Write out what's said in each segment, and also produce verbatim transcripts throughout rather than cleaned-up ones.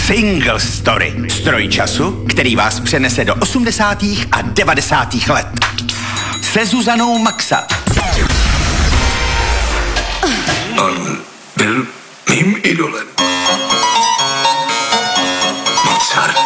Single Story. Stroj času, který vás přenese do osmdesátých a devadesátých let. Se Zuzanou Maxa. On byl mým idolem. Mozart.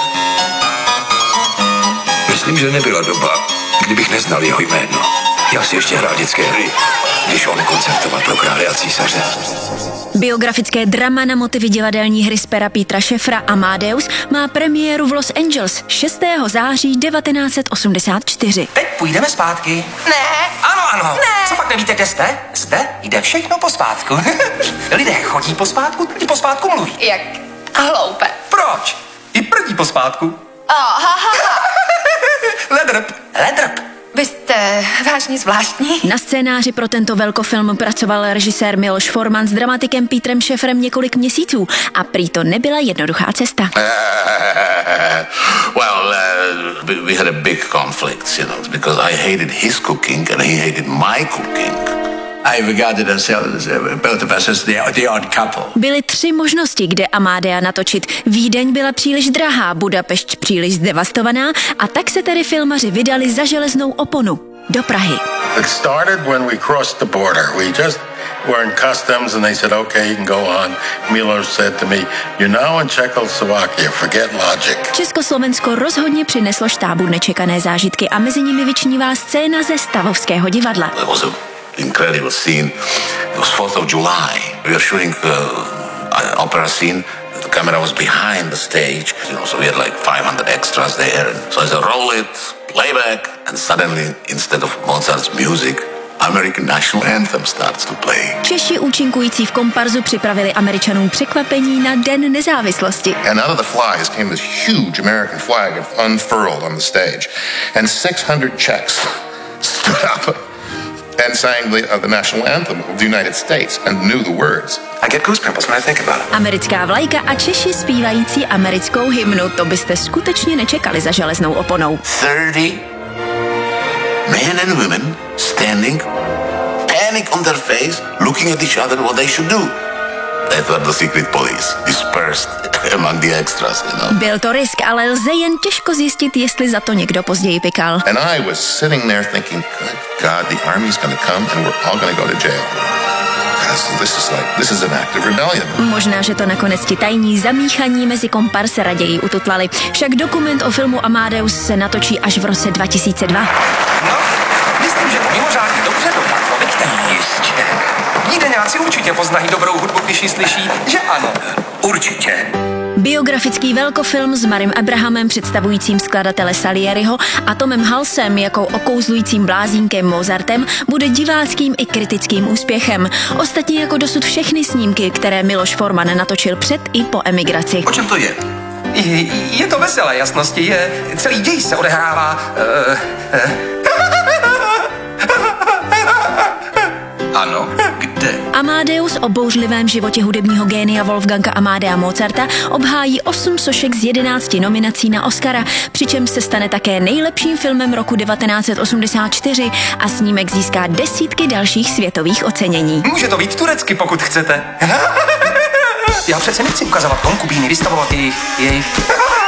Myslím, že nebyla doba, kdybych neznal jeho jméno. Já si ještě hrál dětské hry, když on koncertoval pro krále a císaře. Biografické drama na motivy divadelní hry z pera Petra Sheffera Amadeus má premiéru v Los Angeles šestého září devatenáct set osmdesát čtyři. Teď půjdeme zpátky. Ne. Ano, ano. Ne. Co pak nevíte, kde jste? Jste? Jde všechno po zpátku. Lidé chodí po zpátku, i po zpátku mluví. Jak hloupe. Proč? I prdí po zpátku. Oh, ha, ha, ha. Ledrp. Ledrp. Vy jste vážně zvláštní. Na scénáři pro ttento velkofilm pracoval režisér Miloš Forman s dramatikem Petrem Shefferem několik měsíců a prý to nebyla jednoduchá cesta. Uh, well, uh, we had a big conflict, you know, because I hated his cooking and he hated my cooking. I regarded ourselves, uh, both of us, as the, the odd couple. Byly tři možnosti, kde Amadea natočit. Vídeň byla příliš drahá, Budapešť příliš zdevastovaná a tak se tedy filmaři vydali za železnou oponu do Prahy. It started when we crossed the border. We just were in customs and they said, okay, you can go on. Miller said to me, you're now in Czechoslovakia, forget logic. Československo rozhodně přineslo štábu nečekané zážitky a mezi nimi vyčnívá scéna ze Stavovského divadla. Incredible scene. It was fourth of July. We were shooting uh, an opera scene. The camera was behind the stage, you know, so we had like five hundred extras there. So I said, roll it, playback, and suddenly, instead of Mozart's music, American national anthem starts to play. Češi účinkující v komparzu připravili Američanům překvapení na Den nezávislosti. And out of the flies came this huge American flag unfurled on the stage. And six hundred Czechs stood up and sang the, uh, the national anthem of the United States and knew the words. I get goosebumps when I think about it. Americká vlajka a Češi zpívající americkou hymnu, to byste skutečně nečekali za železnou oponou. thirty men and women standing, panic on their face, looking at each other what they should do. That were the secret police, dispersed among the extras, you know. Byl to risk, ale lze jen těžko zjistit, jestli za to někdo později pikal. And I was sitting there thinking, good God, the army's gonna come and we're all gonna go to jail. This is like, this is an act of rebellion. Možná, že to nakonec ti tajní zamíchaní mezi kompar se raději ututlali. Však dokument o filmu Amadeus se natočí až v roce dva tisíce dva. No, myslím, že to mimořádně dobře dopadlo, veďte jistě. Vídeňáci určitě poznají dobrou hudbu, když ji slyší, že ano, určitě. Biografický velkofilm s Marym Abrahamem představujícím skladatele Salieriho a Tomem Halsem jako okouzlujícím blázínkem Mozartem bude diváckým i kritickým úspěchem. Ostatně jako dosud všechny snímky, které Miloš Forman natočil před i po emigraci. O čem to je? Je, je to veselé jasnosti, je, celý děj se odehrává... Uh, uh. Ano, kde? Amadeus o bouřlivém životě hudebního génia Wolfganga Amadea Mozarta obhájí osm sošek z jedenácti nominací na Oscara, přičemž se stane také nejlepším filmem roku devatenáct set osmdesát čtyři a snímek získá desítky dalších světových ocenění. Může to být turecky, pokud chcete. Já přece nechci ukazovat konkubíny, vystavovat jejich, jejich...